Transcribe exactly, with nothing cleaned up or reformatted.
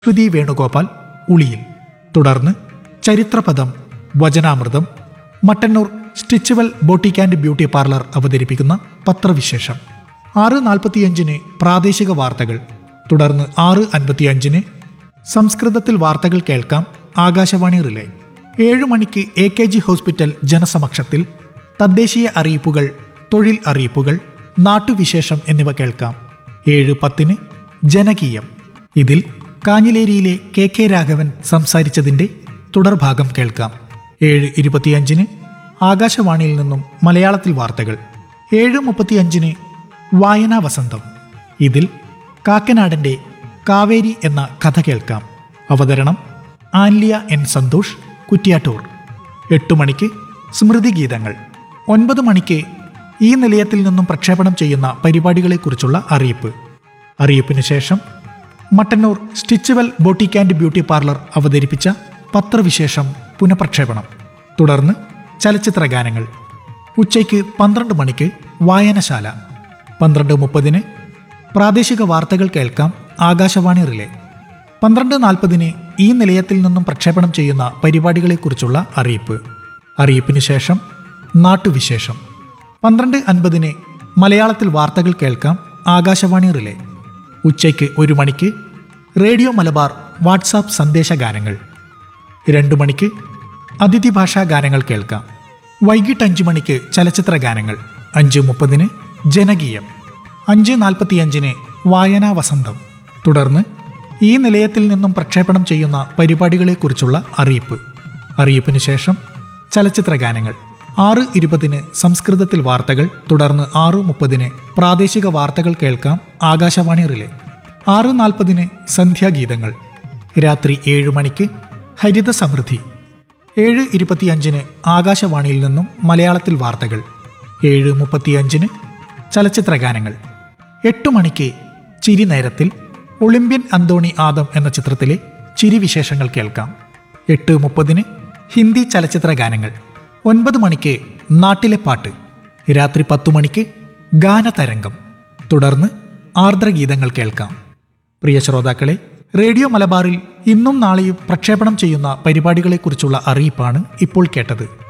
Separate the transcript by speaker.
Speaker 1: ശ്രുതി വേണുഗോപാൽ ഉളിയിൽ. തുടർന്ന് ചരിത്രപദം, വചനാമൃതം, Mattannur സ്റ്റിച്ചുവൽ boutique and beauty parlour അവതരിപ്പിക്കുന്ന പത്രവിശേഷം. ആറ് നാൽപ്പത്തിയഞ്ചിന് പ്രാദേശിക വാർത്തകൾ. തുടർന്ന് ആറ് അൻപത്തിയഞ്ചിന് സംസ്കൃതത്തിൽ വാർത്തകൾ കേൾക്കാം, ആകാശവാണി റിലേ. ഏഴു മണിക്ക് എ കെ ജി ഹോസ്പിറ്റൽ ജനസമക്ഷത്തിൽ തദ്ദേശീയ അറിയിപ്പുകൾ, തൊഴിൽ അറിയിപ്പുകൾ, നാട്ടുവിശേഷം എന്നിവ കേൾക്കാം. ഏഴ് പത്തിന് ജനകീയം. ഇതിൽ കാഞ്ഞിലേരിയിലെ കെ കെ രാഘവൻ സംസാരിച്ചതിൻ്റെ തുടർഭാഗം കേൾക്കാം. ഏഴ് ഇരുപത്തിയഞ്ചിന് ആകാശവാണിയിൽ നിന്നും മലയാളത്തിൽ വാർത്തകൾ. ഏഴ് മുപ്പത്തിയഞ്ചിന് വായനാ വസന്തം. ഇതിൽ കാക്കനാടൻ്റെ കാവേരി എന്ന കഥ കേൾക്കാം. അവതരണം ആൻലിയ എൻ സന്തോഷ്, കുറ്റ്യാട്ടൂർ. എട്ട് മണിക്ക് സ്മൃതി ഗീതങ്ങൾ. ഒൻപത് മണിക്ക് ഈ നിലയത്തിൽ നിന്നും പ്രക്ഷേപണം ചെയ്യുന്ന പരിപാടികളെക്കുറിച്ചുള്ള അറിയിപ്പ്. അറിയിപ്പിന് ശേഷം Mattannur സ്റ്റിച്ചുവൽ boutique and beauty parlour അവതരിപ്പിച്ച പത്രവിശേഷം പുനഃപ്രക്ഷേപണം. തുടർന്ന് ചലച്ചിത്ര ഗാനങ്ങൾ. ഉച്ചയ്ക്ക് പന്ത്രണ്ട് മണിക്ക് വായനശാല. പന്ത്രണ്ട് മുപ്പതിന് പ്രാദേശിക വാർത്തകൾ കേൾക്കാം, ആകാശവാണി റിലേ. പന്ത്രണ്ട് നാൽപ്പതിന് ഈ നിലയത്തിൽ നിന്നും പ്രക്ഷേപണം ചെയ്യുന്ന പരിപാടികളെക്കുറിച്ചുള്ള അറിയിപ്പ്. അറിയിപ്പിന് ശേഷം നാട്ടുവിശേഷം. പന്ത്രണ്ട് അൻപതിന് മലയാളത്തിൽ വാർത്തകൾ കേൾക്കാം, ആകാശവാണി റിലേ. ഉച്ചയ്ക്ക് ഒരു മണിക്ക് റേഡിയോ മലബാർ വാട്സാപ്പ് സന്ദേശഗാനങ്ങൾ. രണ്ടു മണിക്ക് അതിഥി ഭാഷാ ഗാനങ്ങൾ കേൾക്കാം. വൈകിട്ട് അഞ്ച് മണിക്ക് ചലച്ചിത്ര ഗാനങ്ങൾ. അഞ്ച് മുപ്പതിന് ജനകീയം. അഞ്ച് നാൽപ്പത്തിയഞ്ചിന് വായനാ വസന്തം. തുടർന്ന് ഈ നിലയത്തിൽ നിന്നും പ്രക്ഷേപണം ചെയ്യുന്ന പരിപാടികളെക്കുറിച്ചുള്ള അറിയിപ്പ്. അറിയിപ്പിന് ശേഷം ചലച്ചിത്ര ഗാനങ്ങൾ. ആറ് ഇരുപതിന് സംസ്കൃതത്തിൽ വാർത്തകൾ. തുടർന്ന് ആറ് മുപ്പതിന് പ്രാദേശിക വാർത്തകൾ കേൾക്കാം, ആകാശവാണി റിലേ. ആറ് നാൽപ്പതിന് സന്ധ്യാഗീതങ്ങൾ. രാത്രി ഏഴ് മണിക്ക് ഹരിത സമൃദ്ധി. ഏഴ് ഇരുപത്തിയഞ്ചിന് ആകാശവാണിയിൽ നിന്നും മലയാളത്തിൽ വാർത്തകൾ. ഏഴ് മുപ്പത്തിയഞ്ചിന് ചലച്ചിത്ര ഗാനങ്ങൾ. എട്ട് മണിക്ക് ചിരി നേരത്തിൽ ഒളിമ്പ്യൻ അന്തോണി ആദം എന്ന ചിത്രത്തിലെ ചിരിവിശേഷങ്ങൾ കേൾക്കാം. എട്ട് മുപ്പതിന് ഹിന്ദി ചലച്ചിത്ര ഗാനങ്ങൾ. ഒൻപത് മണിക്ക് നാട്ടിലെ പാട്ട്. രാത്രി പത്തു മണിക്ക് ഗാനതരംഗം. തുടർന്ന് ആർദ്രഗീതങ്ങൾ കേൾക്കാം. പ്രിയ ശ്രോതാക്കളെ, റേഡിയോ മലബാറിൽ ഇന്നും നാളെയും പ്രക്ഷേപണം ചെയ്യുന്ന പരിപാടികളെക്കുറിച്ചുള്ള അറിയിപ്പാണ് ഇപ്പോൾ കേട്ടത്.